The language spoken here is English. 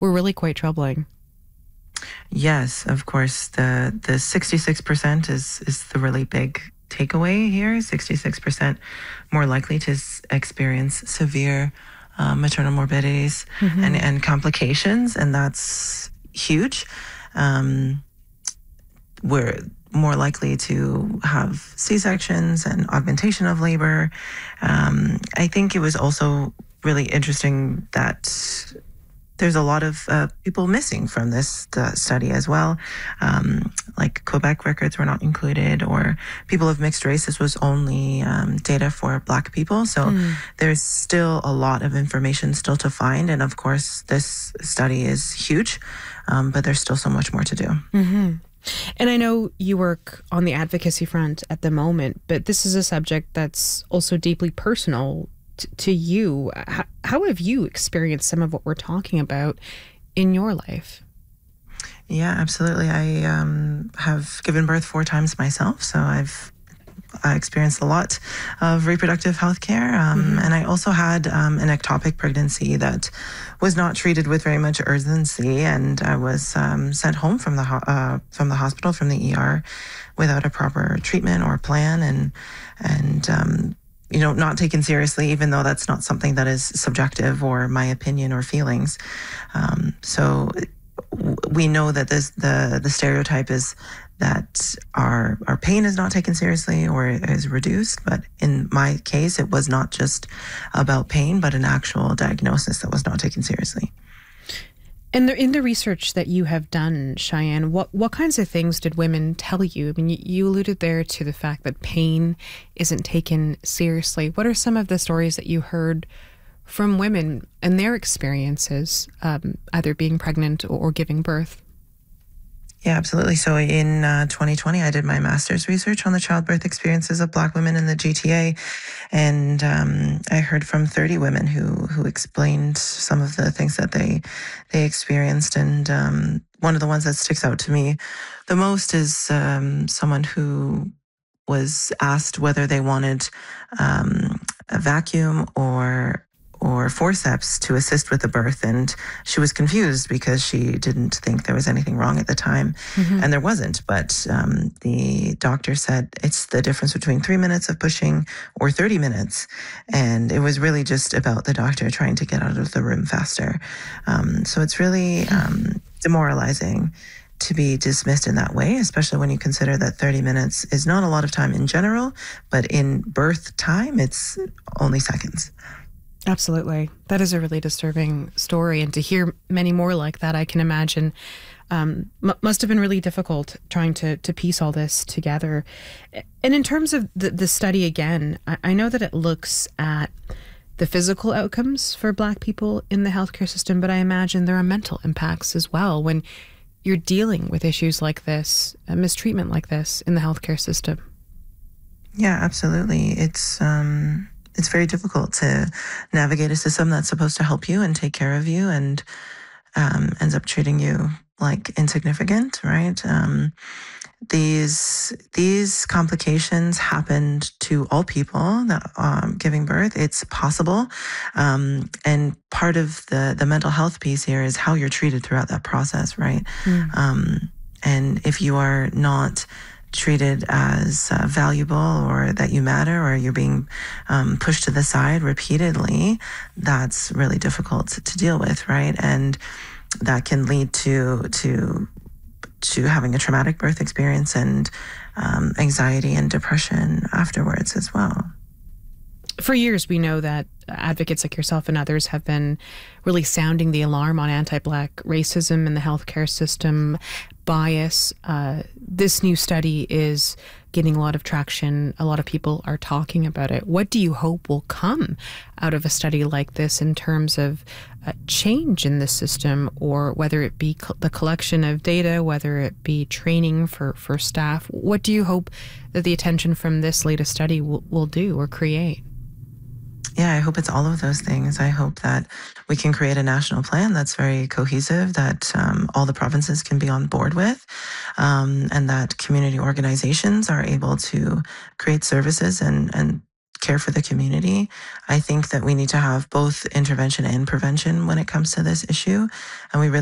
were really quite troubling. Yes, of course. The 66% is the really big takeaway here. 66% more likely to experience severe maternal morbidities and complications, and that's huge. We're more likely to have C-sections and augmentation of labor. I think it was also really interesting that there's a lot of people missing from this study as well. Like Quebec records were not included, or people of mixed races was only data for Black people. So there's still a lot of information still to find. And of course, this study is huge, but there's still so much more to do. And I know you work on the advocacy front at the moment, but this is a subject that's also deeply personal to you. How have you experienced some of what we're talking about in your life? Yeah, absolutely. I have given birth 4 times myself, so I've experienced a lot of reproductive health care. And I also had an ectopic pregnancy that was not treated with very much urgency, and I was sent home from the hospital, from the ER, without a proper treatment or plan, and not taken seriously, even though that's not something that is subjective or my opinion or feelings. So we know that the stereotype is that our pain is not taken seriously or is reduced. But in my case, it was not just about pain, but an actual diagnosis that was not taken seriously. And in the research that you have done, Cheyenne, what kinds of things did women tell you? I mean, you alluded there to the fact that pain isn't taken seriously. What are some of the stories that you heard from women and their experiences, either being pregnant or giving birth? Yeah, absolutely. So in 2020, I did my master's research on the childbirth experiences of Black women in the GTA. And I heard from 30 women who explained some of the things that they experienced. And one of the ones that sticks out to me the most is someone who was asked whether they wanted a vacuum or forceps to assist with the birth, and she was confused because she didn't think there was anything wrong at the time, and there wasn't. But the doctor said it's the difference between 3 minutes of pushing or 30 minutes, and it was really just about the doctor trying to get out of the room faster. So it's really demoralizing to be dismissed in that way, especially when you consider that 30 minutes is not a lot of time in general, but in birth time, it's only seconds. Absolutely. That is a really disturbing story. And to hear many more like that, I can imagine must have been really difficult trying to piece all this together. And in terms of the study, again, I know that it looks at the physical outcomes for Black people in the healthcare system, but I imagine there are mental impacts as well when you're dealing with issues like this, mistreatment like this in the healthcare system. Yeah, absolutely. It's very difficult to navigate a system that's supposed to help you and take care of you and ends up treating you like insignificant, right? These complications happened to all people that giving birth. It's possible. And part of the mental health piece here is how you're treated throughout that process, right? And if you are not treated as valuable or that you matter, or you're being pushed to the side repeatedly, that's really difficult to deal with, right? And that can lead to having a traumatic birth experience and anxiety and depression afterwards as well. For years, we know that advocates like yourself and others have been really sounding the alarm on anti-Black racism in the healthcare system, bias. This new study is getting a lot of traction. A lot of people are talking about it. What do you hope will come out of a study like this in terms of change in the system, or whether it be the collection of data, whether it be training for staff? What do you hope that the attention from this latest study will do or create? Yeah, I hope it's all of those things. I hope that we can create a national plan that's very cohesive, that all the provinces can be on board with, and that community organizations are able to create services and care for the community. I think that we need to have both intervention and prevention when it comes to this issue. And we really